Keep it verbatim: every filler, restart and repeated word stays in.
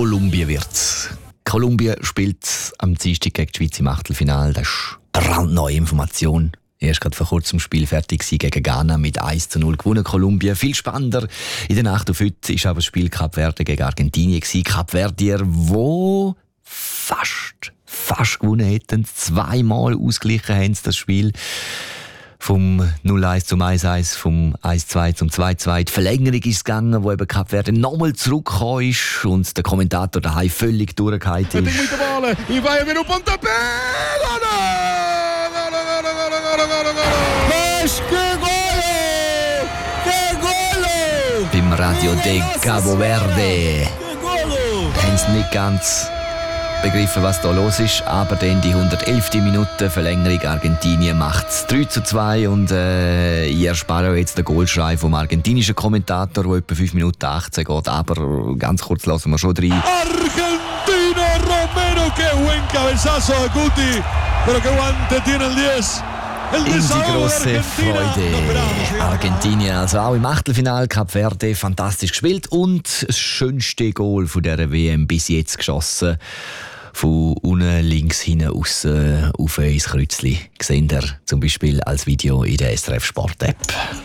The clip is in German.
Kolumbien wird. Kolumbien spielt am Dienstag gegen die Schweiz im Achtelfinale. Das ist brandneue Information. Erst gerade vor kurzem Spiel fertig gegen Ghana mit eins zu null gewonnen. Kolumbien viel spannender. In der Nacht auf heute war aber das Spiel Kap Verde gegen Argentinien. Kap Verdier, wo fast, fast gewonnen hätten. Zweimal ausgeglichen haben sie das Spiel. Vom null eins zum eins eins, vom eins zwei zum zwei zwei. Die Verlängerung ist gegangen, wo eben Kap Verde nochmal zurückgekommen ist und der Kommentator daheim völlig durchgehalten ist. Beim Radio de Cabo Verde haben sie nicht ganz begriffen, was da los ist, aber dann die hundertelfte Minute Verlängerung. Argentinien macht es drei zu zwei und äh, ich erspare jetzt den Goalschrei vom argentinischen Kommentator, der etwa fünf Minuten achtzehn geht, aber ganz kurz lassen wir schon rein. Argentina, Romero, qué buen cabezazo de Guti, pero qué guante tiene el diez. In die grosse Freude. Argentinien, also auch im Achtelfinale, Kap Verde, fantastisch gespielt und das schönste Goal von dieser W M bis jetzt geschossen. Von unten links hinten aussen auf ins Kreuzli. Seht ihr zum Beispiel als Video in der S R F Sport App.